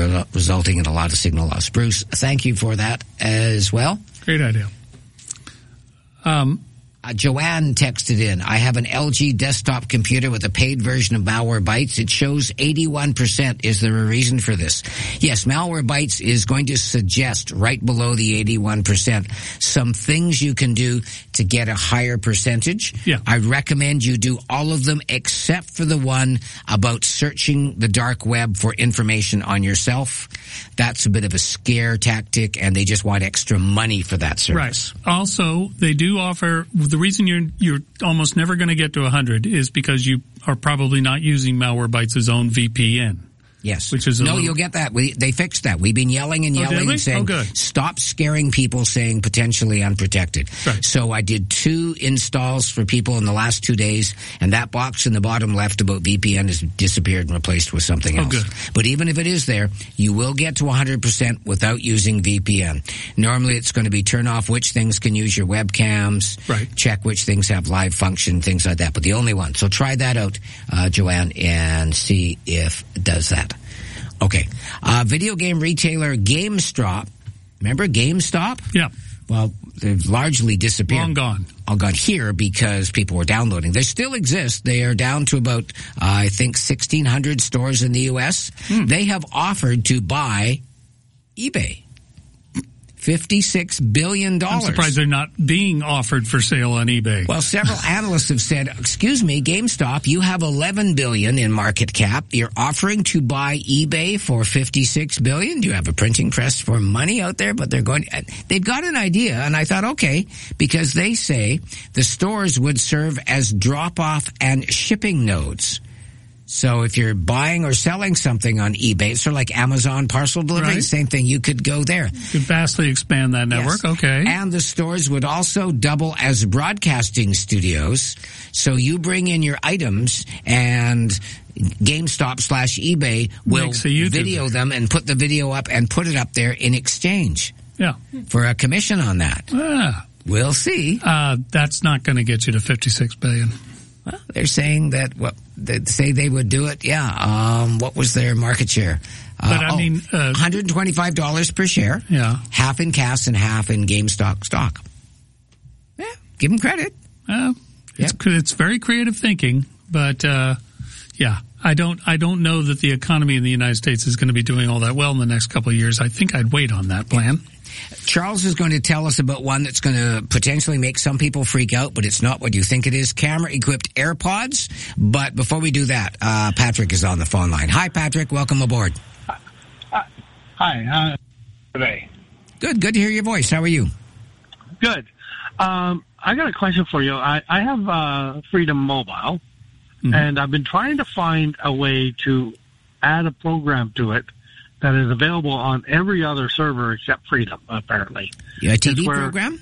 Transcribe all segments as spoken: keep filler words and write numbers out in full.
re- resulting in a lot of signal loss. Bruce, thank you for that as well. Great idea. Um, Uh, Joanne texted in, I have an L G desktop computer with a paid version of Malwarebytes. It shows eighty-one percent. Is there a reason for this? Yes, Malwarebytes is going to suggest right below the eighty-one percent some things you can do to get a higher percentage. Yeah. I recommend you do all of them except for the one about searching the dark web for information on yourself. That's a bit of a scare tactic, and they just want extra money for that service. Right. Also, they do offer, the reason you're you're almost never going to get to one hundred is because you are probably not using Malwarebytes' own V P N. Yes. Which is a no, little... you'll get that. We, they fixed that. We've been yelling and yelling oh, and saying, oh, good. stop scaring people saying potentially unprotected. Right. So I did two installs for people in the last two days, and that box in the bottom left about V P N has disappeared and replaced with something oh, else. Good. But even if it is there, you will get to one hundred percent without using V P N. Normally it's going to be turn off which things can use your webcams, right. check which things have live function, things like that. But the only one. So try that out, uh, Joanne, and see if it does that. Okay. Uh, video game retailer GameStop. Remember GameStop? Yeah. Well, they've largely disappeared. Long gone. All gone here because people were downloading. They still exist. They are down to about, uh, I think, sixteen hundred stores in the U S. Hmm. They have offered to buy eBay. fifty-six billion dollars. I'm surprised they're not being offered for sale on eBay. Well, several analysts have said, excuse me, GameStop, you have eleven billion dollars in market cap. You're offering to buy eBay for fifty-six billion dollars? Do you have a printing press for money out there? But they're going, they've got an idea. And I thought, okay, because they say the stores would serve as drop-off and shipping nodes. So if you're buying or selling something on eBay, it's sort of like Amazon parcel delivery, right. Same thing, you could go there. You could vastly expand that network, yes. Okay. And the stores would also double as broadcasting studios. So you bring in your items and GameStop slash eBay will video them and put the video up and put it up there in exchange. Yeah. For a commission on that. Ah. We'll see. Uh, that's not going to get you to fifty-six billion dollars. Well, they're saying that, well, they say they would do it. Yeah. Um, what was their market share? Uh, but I oh, mean, uh, one hundred twenty-five dollars per share. Yeah. Half in cash and half in GameStop stock. Yeah. Give them credit. Uh, it's, yep. It's very creative thinking, but, uh, yeah, I don't, I don't know that the economy in the United States is going to be doing all that well in the next couple of years. I think I'd wait on that plan. Charles is going to tell us about one that's going to potentially make some people freak out, but it's not what you think it is. Camera-equipped AirPods. But before we do that, uh, Patrick is on the phone line. Hi, Patrick. Welcome aboard. Uh, hi. How today? Good. Good to hear your voice. How are you? Good. Um, I got a question for you. I, I have uh, Freedom Mobile, mm-hmm. and I've been trying to find a way to add a program to it that is available on every other server except Freedom, apparently. Yeah, a T V where, program?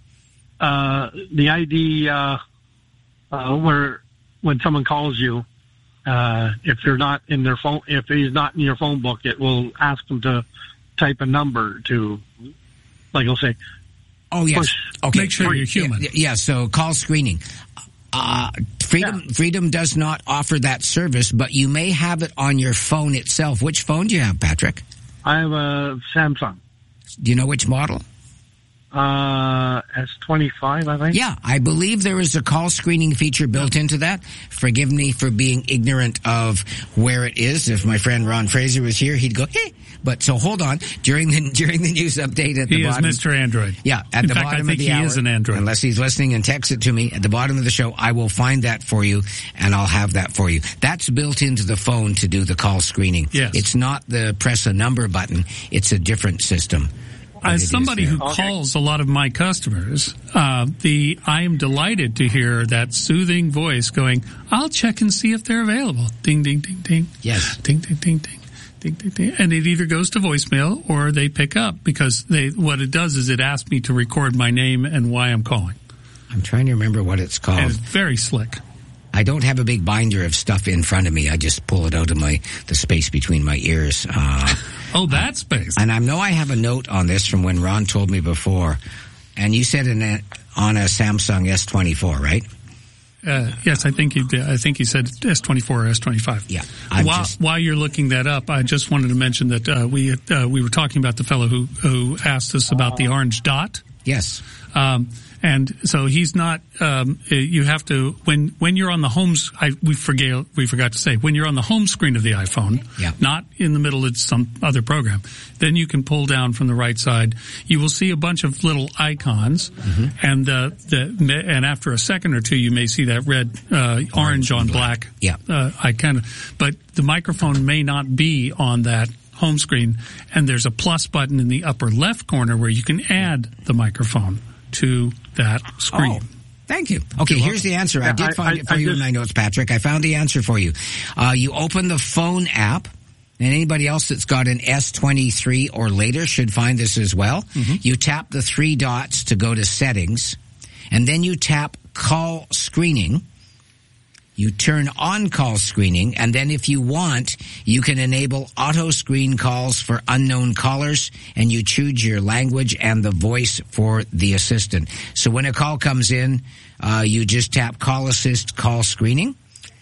Uh, the I D, uh, uh, where when someone calls you, uh, if you're not in their phone, if he's not in your phone book, it will ask them to type a number to, like it'll say, oh, yes. Push, okay. Make sure you're human. Yeah, yeah, so call screening. Uh, Freedom, yeah. Freedom does not offer that service, but you may have it on your phone itself. Which phone do you have, Patrick? I have a Samsung. Do you know which model? Uh, S twenty-five, I think. Yeah, I believe there is a call screening feature built yeah. into that. Forgive me for being ignorant of where it is. If my friend Ron Fraser was here, he'd go, hey. But so hold on. During the during the news update at he the bottom. He is Mister Android. Yeah, at In the fact, bottom I think of the he hour. is an Android. Unless he's listening and texts it to me. At the bottom of the show, I will find that for you, and I'll have that for you. That's built into the phone to do the call screening. Yes. It's not the press a number button. It's a different system. As somebody who okay. calls a lot of my customers, uh, the I am delighted to hear that soothing voice going, I'll check and see if they're available. Ding, ding, ding, ding. Yes. Ding, ding, ding, ding. Ding, ding, ding. And it either goes to voicemail or they pick up because they what it does is it asks me to record my name and why I'm calling. I'm trying to remember what it's called. And it's very slick. I don't have a big binder of stuff in front of me. I just pull it out of my the space between my ears. Uh, oh, that space. And I know I have a note on this from when Ron told me before. And you said in a, on a Samsung S twenty-four, right? Uh, yes, I think he did. I think he said S twenty-four or S twenty-five. Yeah. While, just... while you're looking that up, I just wanted to mention that uh, we uh, we were talking about the fellow who who asked us about the orange dot. Yes. Um, and so he's not. Um, you have to when when you're on the home. I, we forget we forgot to say when you're on the home screen of the iPhone, yeah. not in the middle of some other program. Then you can pull down from the right side. You will see a bunch of little icons, mm-hmm. and uh, the and after a second or two, you may see that red, uh, orange, orange on black. black yeah, uh, icon. But the microphone may not be on that home screen, and there's a plus button in the upper left corner where you can add the microphone to that screen. Oh, thank you. Okay, here's the answer. I did find I, it for I, you I just, in my notes, Patrick. I found the answer for you. Uh, you open the phone app, and anybody else that's got an S twenty-three or later should find this as well. Mm-hmm. You tap the three dots to go to settings, and then you tap call screening. You turn on call screening, and then if you want, you can enable auto screen calls for unknown callers, and you choose your language and the voice for the assistant. So when a call comes in, uh, you just tap call assist, call screening,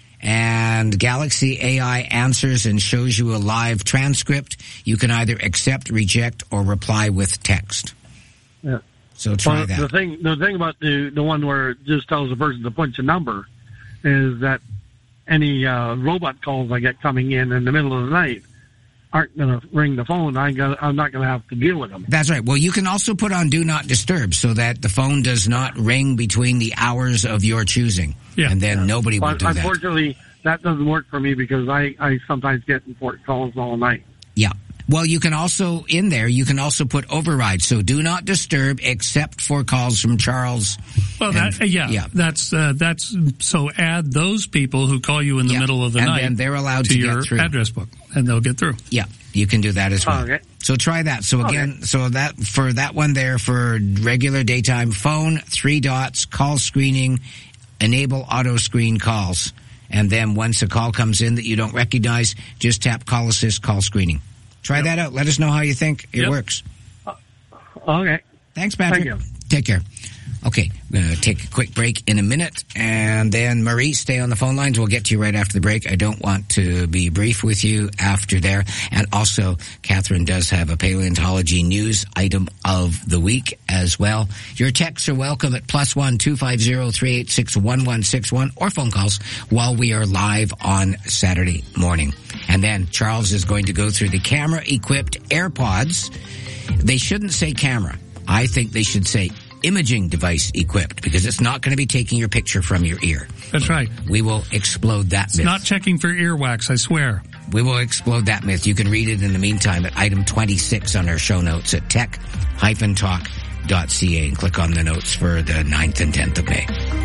and Galaxy A I answers and shows you a live transcript. You can either accept, reject, or reply with text. Yeah. So try well, that. The thing, the thing about the, the one where it just tells the person to punch a number is that any uh, robot calls I get coming in in the middle of the night aren't going to ring the phone. I got, I'm not going to have to deal with them. That's right. Well, you can also put on Do Not Disturb so that the phone does not ring between the hours of your choosing. Yeah. And then yeah. nobody will but do that. Unfortunately, that doesn't work for me because I, I sometimes get important calls all night. Yeah. Well, you can also, in there, you can also put override. So do not disturb except for calls from Charles. Well, and, that, yeah, yeah, that's, uh, that's, so add those people who call you in the yeah. middle of the and night. And they're allowed to, to your get through. address book, and they'll get through. Yeah, you can do that as well. Oh, okay. So try that. So again, okay. so that, for that one there, for regular daytime phone, three dots, call screening, enable auto screen calls. And then once a call comes in that you don't recognize, just tap call assist, call screening. Try yep. that out. Let us know how you think it yep. works. Uh, okay. Thanks, Patrick. Thank you. Take care. Okay, we're going to take a quick break in a minute, and then Marie, stay on the phone lines. We'll get to you right after the break. I don't want to be brief with you after there. And also, Catherine does have a paleontology news item of the week as well. Your texts are welcome at plus one two five zero three eight six one one six one or phone calls while we are live on Saturday morning. And then Charles is going to go through the camera-equipped AirPods. They shouldn't say camera. I think they should say imaging device equipped, because it's not going to be taking your picture from your ear. That's right. We will explode that it's myth. Not checking for earwax, I swear. We will explode that myth. You can read it in the meantime at item twenty-six on our show notes at tech dash talk dot c a and click on the notes for the ninth and tenth of May.